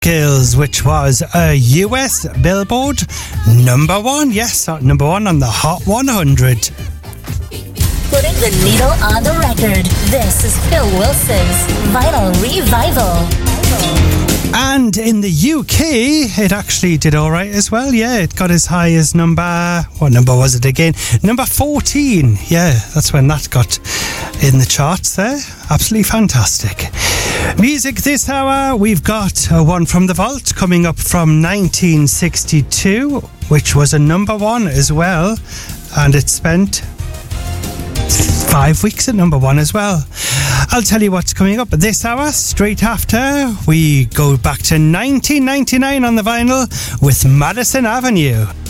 Skills, which was a US Billboard number one. Yes, number one on the Hot 100. Putting the needle on the record. This is Phil Wilson's Vinyl Revival. And in the UK, it actually did all right as well. Yeah, it got as high as what number was it again? Number 14. Yeah, that's when that got in the charts there. Absolutely fantastic. Music this hour, we've got one from the vault coming up from 1962, which was a number one as well. And it spent 5 weeks at number one as well. I'll tell you what's coming up this hour. Straight after, we go back to 1999 on the vinyl with Madison Avenue.